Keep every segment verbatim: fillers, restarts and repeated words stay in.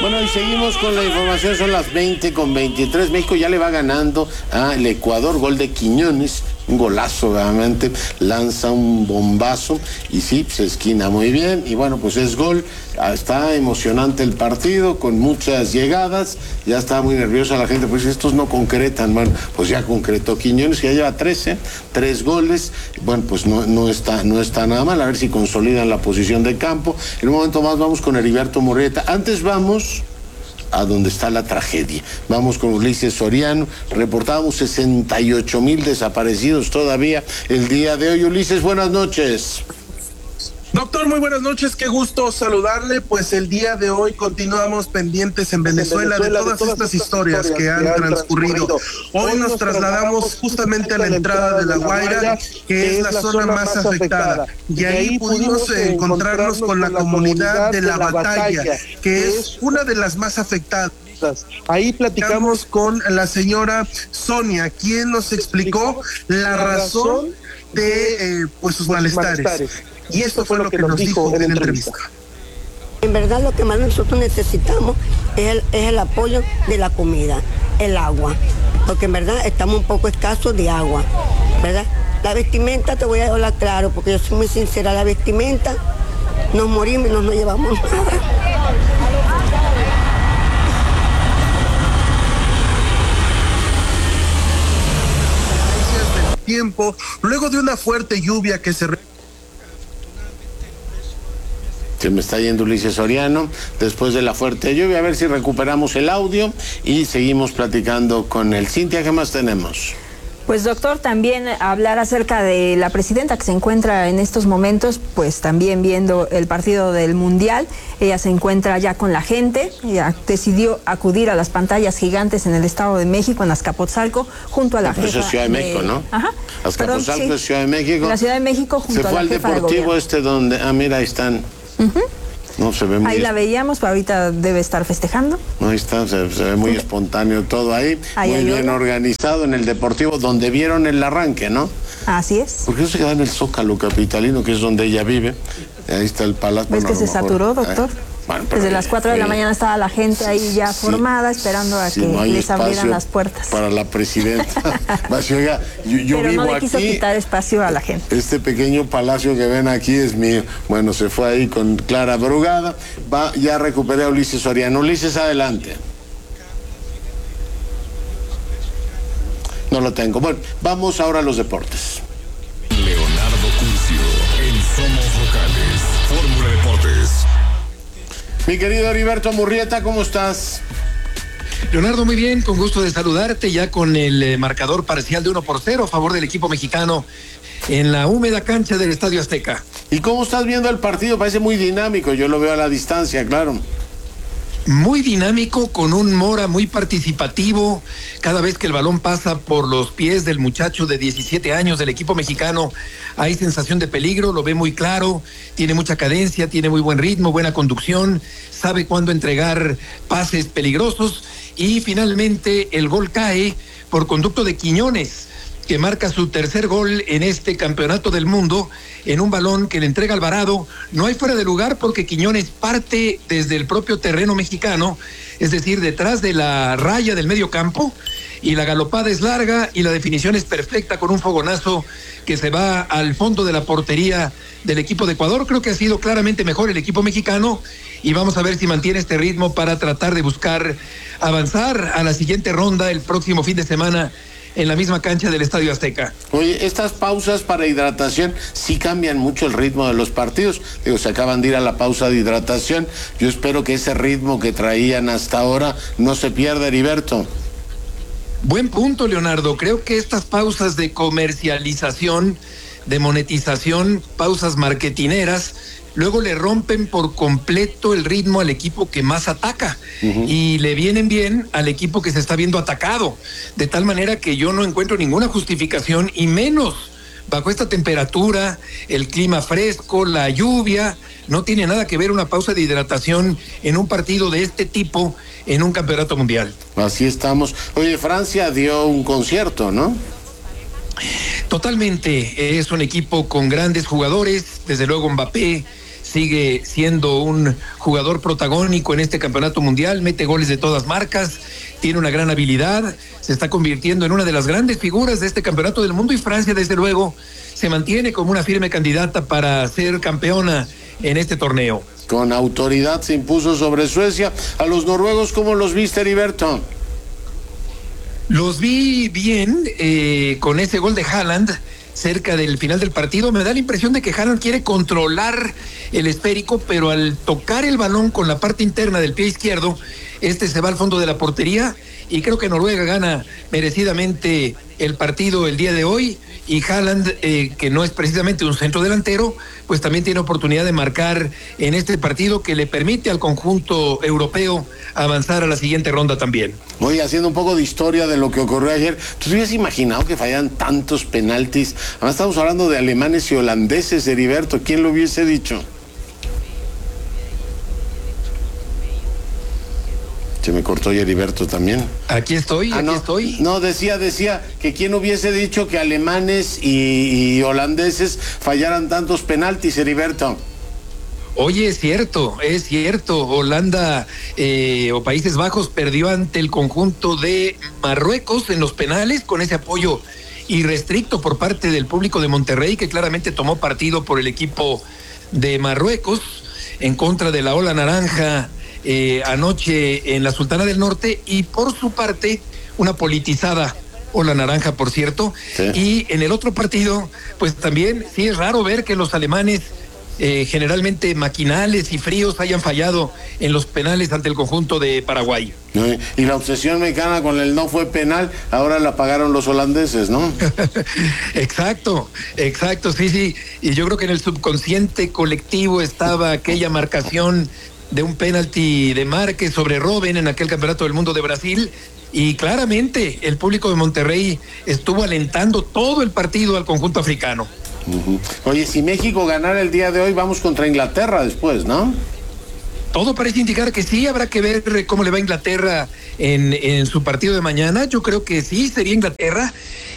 Bueno, y seguimos con la información, son las veinte con veintitrés. México ya le va ganando al Ecuador, gol de Quiñones, un golazo realmente, lanza un bombazo y sí, se esquina muy bien y bueno, pues es gol. Está emocionante el partido, con muchas llegadas, ya está muy nerviosa la gente, pues estos no concretan. Bueno, pues ya concretó Quiñones, que ya lleva trece, tres goles, bueno, pues no, no, está, no está nada mal, a ver si consolidan la posición de campo. En un momento más vamos con Heriberto Murrieta. Antes vamos a donde está la tragedia. Vamos con Ulises Soriano. Reportábamos sesenta y ocho mil desaparecidos todavía el día de hoy. Ulises, buenas noches. Doctor, muy buenas noches, qué gusto saludarle. Pues el día de hoy continuamos pendientes en Venezuela, en Venezuela de, todas de todas estas historias, historias que han, que han transcurrido. transcurrido. Hoy nos trasladamos justamente a la entrada de La Guaira, que es la zona más afectada. Y ahí pudimos encontrarnos con la comunidad de La Batalla, que es una de las más afectadas. Ahí platicamos con la señora Sonia, quien nos explicó la razón de eh, pues sus malestares. Y esto fue lo que nos dijo en la entrevista. En verdad lo que más nosotros necesitamos es el, es el apoyo de la comida, el agua, porque en verdad estamos un poco escasos de agua, ¿verdad? La vestimenta, te voy a hablar claro, porque yo soy muy sincera, la vestimenta, nos morimos y no nos llevamos nada. Tiempo, luego de una fuerte lluvia que se... Se me está yendo Ulises Soriano después de la fuerte lluvia. A ver si recuperamos el audio y seguimos platicando con él. Cintia, ¿qué más tenemos? Pues doctor, también hablar acerca de la presidenta que se encuentra en estos momentos, pues también viendo el partido del Mundial. Ella se encuentra ya con la gente, ella decidió acudir a las pantallas gigantes en el Estado de México, en Azcapotzalco, junto a la jefa. Eso es Ciudad de México, ¿no? Ajá. Azcapotzalco Perdón, es Ciudad de México. La Ciudad de México junto se a la jefa. Se fue al deportivo este donde, ah, mira, ahí están. Uh-huh. No, se ve muy ahí la veíamos, pero ahorita debe estar festejando. Ahí está, se, se ve muy espontáneo todo ahí, ahí muy bien organizado en el Deportivo, donde vieron el arranque, ¿no? Así es. Porque eso se queda en el Zócalo capitalino, que es donde ella vive. Ahí está el palacio. ¿Ves bueno, que se mejor, saturó, doctor? Eh, bueno, Desde las cuatro de la mañana estaba la gente ahí ya sí, formada, esperando a sí, que no les abrieran las puertas. Para la presidenta. Oiga, yo, yo Pero vivo no le quiso aquí, quitar espacio a la gente. Este pequeño palacio que ven aquí es mío. Bueno, se fue ahí con Clara Brugada. Va, ya recuperé a Ulises Soriano. Ulises, adelante. No lo tengo. Bueno, vamos ahora a los deportes. Leonardo Curcio, en Somos Locales, Fórmula Deportes. Mi querido Heriberto Murrieta, ¿cómo estás? Leonardo, muy bien, con gusto de saludarte, ya con el eh, marcador parcial de uno por cero a favor del equipo mexicano en la húmeda cancha del Estadio Azteca. ¿Y cómo estás viendo el partido? Parece muy dinámico, yo lo veo a la distancia, claro. Muy dinámico, con un Mora muy participativo. Cada vez que el balón pasa por los pies del muchacho de diecisiete años del equipo mexicano, hay sensación de peligro, lo ve muy claro, tiene mucha cadencia, tiene muy buen ritmo, buena conducción, sabe cuándo entregar pases peligrosos y finalmente el gol cae por conducto de Quiñones, que marca su tercer gol en este campeonato del mundo, en un balón que le entrega Alvarado. No hay fuera de lugar porque Quiñones parte desde el propio terreno mexicano, es decir, detrás de la raya del medio campo, y la galopada es larga y la definición es perfecta con un fogonazo que se va al fondo de la portería del equipo de Ecuador. Creo que ha sido claramente mejor el equipo mexicano y vamos a ver si mantiene este ritmo para tratar de buscar avanzar a la siguiente ronda el próximo fin de semana en la misma cancha del Estadio Azteca. Oye, estas pausas para hidratación sí cambian mucho el ritmo de los partidos. Digo, se acaban de ir a la pausa de hidratación. Yo espero que ese ritmo que traían hasta ahora no se pierda, Heriberto. Buen punto, Leonardo. Creo que estas pausas de comercialización, de monetización, pausas marketineras, luego le rompen por completo el ritmo al equipo que más ataca, uh-huh, y le vienen bien al equipo que se está viendo atacado, de tal manera que yo no encuentro ninguna justificación, y menos bajo esta temperatura, el clima fresco, la lluvia. No tiene nada que ver una pausa de hidratación en un partido de este tipo en un campeonato mundial. Así estamos. Oye, Francia dio un concierto, ¿no? Totalmente, es un equipo con grandes jugadores, desde luego Mbappé sigue siendo un jugador protagónico en este campeonato mundial, mete goles de todas marcas, tiene una gran habilidad, se está convirtiendo en una de las grandes figuras de este campeonato del mundo, y Francia, desde luego, se mantiene como una firme candidata para ser campeona en este torneo. Con autoridad se impuso sobre Suecia. A los noruegos, ¿cómo los viste, Heriberto? Los vi bien, eh, con ese gol de Haaland cerca del final del partido. Me da la impresión de que Haaland quiere controlar el esférico, pero al tocar el balón con la parte interna del pie izquierdo, este se va al fondo de la portería, y creo que Noruega gana merecidamente el partido el día de hoy, y Haaland, eh, que no es precisamente un centro delantero, pues también tiene oportunidad de marcar en este partido que le permite al conjunto europeo avanzar a la siguiente ronda también. Voy haciendo un poco de historia de lo que ocurrió ayer. ¿Tú te hubieras imaginado que fallaran tantos penaltis? Además estamos hablando de alemanes y holandeses, Heriberto. ¿Quién lo hubiese dicho? Se me cortó Heriberto también. Aquí estoy, ah, aquí no, estoy. No, decía, decía que quién hubiese dicho que alemanes y, y holandeses fallaran tantos penaltis, Heriberto. Oye, es cierto, es cierto. Holanda eh, o Países Bajos perdió ante el conjunto de Marruecos en los penales, con ese apoyo irrestricto por parte del público de Monterrey, que claramente tomó partido por el equipo de Marruecos en contra de la ola naranja eh, anoche en la Sultana del Norte, y por su parte una politizada ola naranja, por cierto. Sí. Y en el otro partido, pues también sí es raro ver que los alemanes Eh, generalmente maquinales y fríos hayan fallado en los penales ante el conjunto de Paraguay. Y la obsesión mexicana con el no fue penal, ahora la pagaron los holandeses, ¿no? Exacto, exacto, sí, sí. Y yo creo que en el subconsciente colectivo estaba aquella marcación de un penalti de Márquez sobre Robben en aquel campeonato del mundo de Brasil, y claramente el público de Monterrey estuvo alentando todo el partido al conjunto africano. Uh-huh. Oye, si México ganara el día de hoy, vamos contra Inglaterra después, ¿no? Todo parece indicar que sí. Habrá que ver cómo le va a Inglaterra en, en su partido de mañana. Yo creo que sí, sería Inglaterra,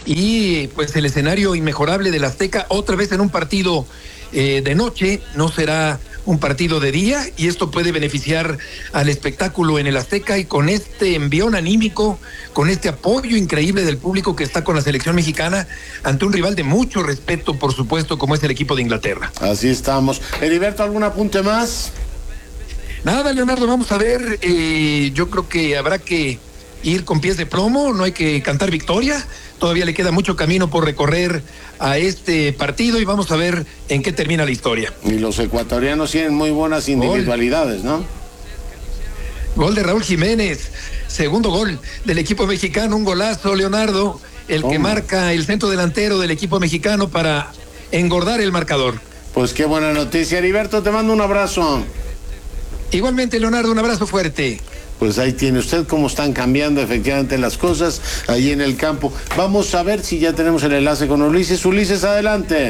y pues el escenario inmejorable del Azteca, otra vez en un partido eh, de noche, no será un partido de día, y esto puede beneficiar al espectáculo en el Azteca, y con este envión anímico, con este apoyo increíble del público que está con la selección mexicana ante un rival de mucho respeto, por supuesto, como es el equipo de Inglaterra. Así estamos. Heriberto, ¿algún apunte más? Nada, Leonardo, vamos a ver, eh, yo creo que habrá que ir con pies de plomo, no hay que cantar victoria, todavía le queda mucho camino por recorrer a este partido, y vamos a ver en qué termina la historia. Y los ecuatorianos tienen muy buenas individualidades, ¿no? Gol de Raúl Jiménez, segundo gol del equipo mexicano, un golazo, Leonardo, el ¿Cómo? que marca el centro delantero del equipo mexicano para engordar el marcador. Pues qué buena noticia, Heriberto, te mando un abrazo. Igualmente, Leonardo, un abrazo fuerte. Pues ahí tiene usted cómo están cambiando efectivamente las cosas ahí en el campo. Vamos a ver si ya tenemos el enlace con Ulises. Ulises, adelante.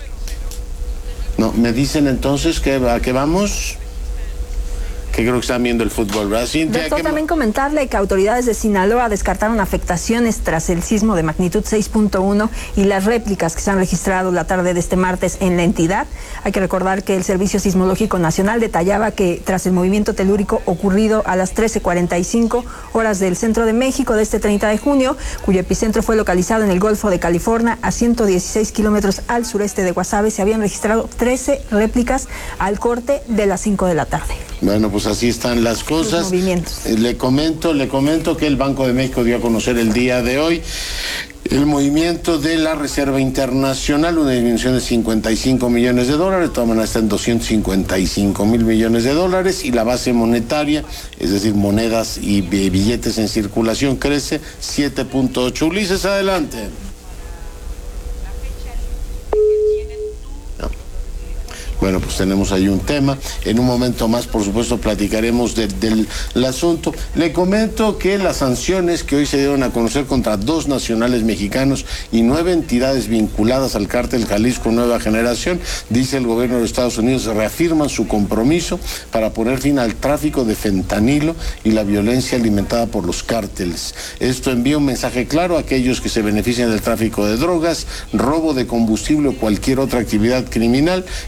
No, me dicen entonces que a qué vamos. Que creo que están viendo el fútbol, ¿verdad? Cintia, Doctor, ¿qué... también comentarle que autoridades de Sinaloa descartaron afectaciones tras el sismo de magnitud seis punto uno y las réplicas que se han registrado la tarde de este martes en la entidad. Hay que recordar que el Servicio Sismológico Nacional detallaba que tras el movimiento telúrico ocurrido a las trece cuarenta y cinco horas del centro de México de este treinta de junio, cuyo epicentro fue localizado en el Golfo de California, a ciento dieciséis kilómetros al sureste de Guasave, se habían registrado trece réplicas al corte de las cinco de la tarde. Bueno, pues así están las cosas. Eh, le comento, le comento que el Banco de México dio a conocer el día de hoy el movimiento de la Reserva Internacional, una disminución de cincuenta y cinco millones de dólares, de todas maneras está en doscientos cincuenta y cinco mil millones de dólares, y la base monetaria, es decir, monedas y billetes en circulación, crece siete punto ocho. Ulises, adelante. Bueno, pues tenemos ahí un tema. En un momento más, por supuesto, platicaremos de, del, del asunto. Le comento que las sanciones que hoy se dieron a conocer contra dos nacionales mexicanos y nueve entidades vinculadas al cártel Jalisco Nueva Generación, dice el gobierno de Estados Unidos, reafirman su compromiso para poner fin al tráfico de fentanilo y la violencia alimentada por los cárteles. Esto envía un mensaje claro a aquellos que se benefician del tráfico de drogas, robo de combustible o cualquier otra actividad criminal que amenaza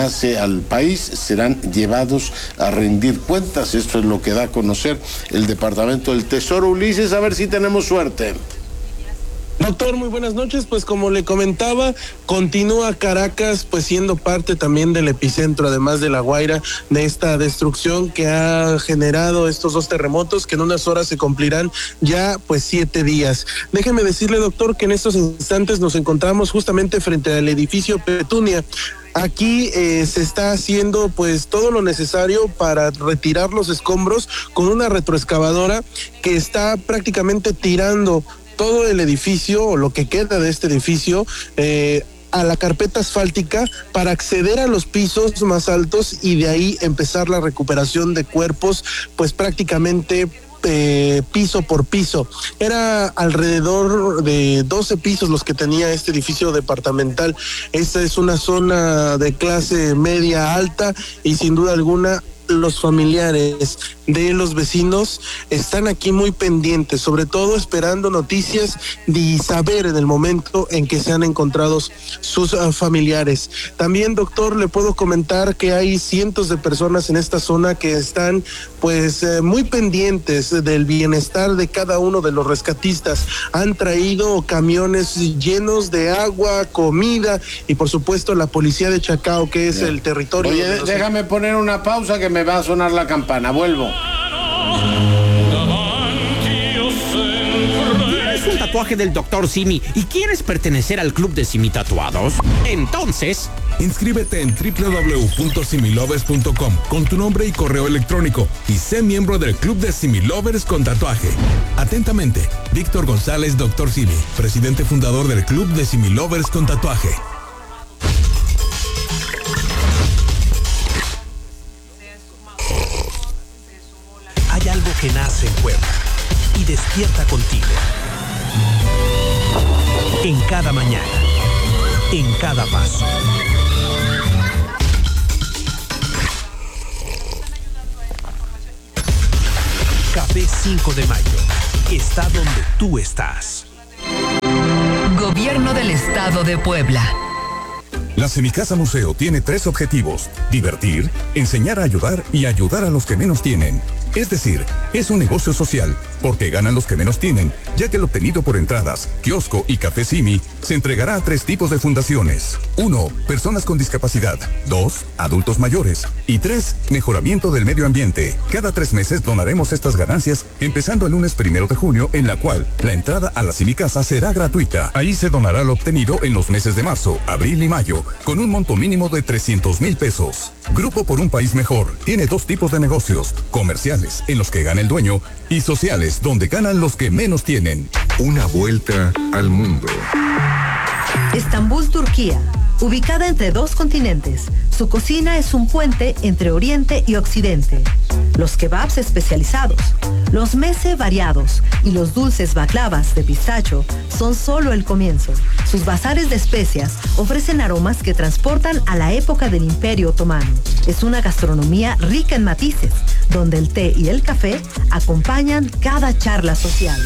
nace al país serán llevados a rendir cuentas. Esto es lo que da a conocer el Departamento del Tesoro. Ulises, a ver si tenemos suerte. Doctor, muy buenas noches. Pues como le comentaba, continúa Caracas pues siendo parte también del epicentro, además de La Guaira, de esta destrucción que ha generado estos dos terremotos que en unas horas se cumplirán ya pues siete días. Déjeme decirle, doctor, que en estos instantes nos encontramos justamente frente al edificio Petunia. Aquí eh, se está haciendo pues todo lo necesario para retirar los escombros con una retroexcavadora que está prácticamente tirando todo el edificio o lo que queda de este edificio eh, a la carpeta asfáltica para acceder a los pisos más altos y de ahí empezar la recuperación de cuerpos pues prácticamente Eh, piso por piso. Era alrededor de doce pisos los que tenía este edificio departamental. Esta es una zona de clase media alta y sin duda alguna los familiares de los vecinos están aquí muy pendientes, sobre todo esperando noticias y saber en el momento en que se han encontrado sus uh, familiares. También, doctor, le puedo comentar que hay cientos de personas en esta zona que están pues eh, muy pendientes del bienestar de cada uno de los rescatistas. Han traído camiones llenos de agua, comida y por supuesto la policía de Chacao, que es Bien. el territorio. Oye, de los... déjame poner una pausa que me va a sonar la campana. Vuelvo. ¿Tienes un tatuaje del doctor Simi y quieres pertenecer al club de Simi Tatuados? Entonces, inscríbete en doble u doble u doble u punto similovers punto com con tu nombre y correo electrónico y sé miembro del club de Similovers con tatuaje. Atentamente, Víctor González, doctor Simi, presidente fundador del club de Similovers con tatuaje. Hay algo que nace en Puebla y despierta contigo. En cada mañana, en cada paso. Café cinco de mayo está donde tú estás. Gobierno del Estado de Puebla. La Semicasa Museo tiene tres objetivos: divertir, enseñar a ayudar y ayudar a los que menos tienen. Es decir, es un negocio social, porque ganan los que menos tienen, ya que el obtenido por entradas, kiosco y café Simi se entregará a tres tipos de fundaciones. Uno, personas con discapacidad. Dos, adultos mayores. Y tres, mejoramiento del medio ambiente. Cada tres meses donaremos estas ganancias, empezando el lunes primero de junio, en la cual la entrada a la Semicasa será gratuita. Ahí se donará lo obtenido en los meses de marzo, abril y mayo, con un monto mínimo de trescientos mil pesos. Grupo por un País Mejor tiene dos tipos de negocios: comerciales, en los que gana el dueño, y sociales, donde ganan los que menos tienen. Una vuelta al mundo. Estambul, Turquía. Ubicada entre dos continentes, su cocina es un puente entre Oriente y Occidente. Los kebabs especializados, los meze variados y los dulces baklavas de pistacho son solo el comienzo. Sus bazares de especias ofrecen aromas que transportan a la época del Imperio Otomano. Es una gastronomía rica en matices, donde el té y el café acompañan cada charla social.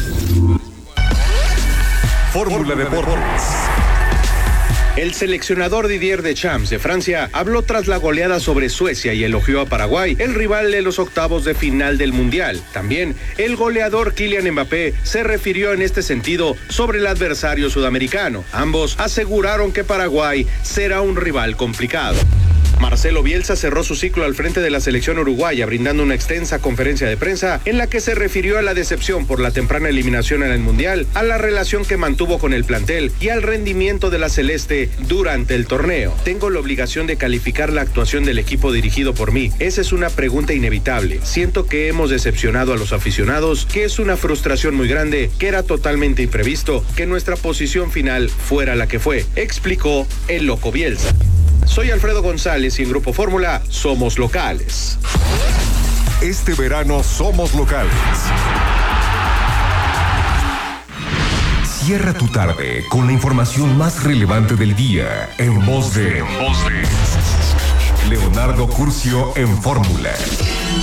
Fórmula Deportes. El seleccionador Didier Deschamps de Francia habló tras la goleada sobre Suecia y elogió a Paraguay, el rival de los octavos de final del Mundial. También el goleador Kylian Mbappé se refirió en este sentido sobre el adversario sudamericano. Ambos aseguraron que Paraguay será un rival complicado. Marcelo Bielsa cerró su ciclo al frente de la selección uruguaya, brindando una extensa conferencia de prensa en la que se refirió a la decepción por la temprana eliminación en el Mundial, a la relación que mantuvo con el plantel y al rendimiento de la celeste durante el torneo. Tengo la obligación de calificar la actuación del equipo dirigido por mí. Esa es una pregunta inevitable. Siento que hemos decepcionado a los aficionados, que es una frustración muy grande, que era totalmente imprevisto que nuestra posición final fuera la que fue, explicó el loco Bielsa. Soy Alfredo González y en Grupo Fórmula somos locales. Este verano somos locales. Cierra tu tarde con la información más relevante del día en voz de, en voz de Leonardo Curcio en Fórmula.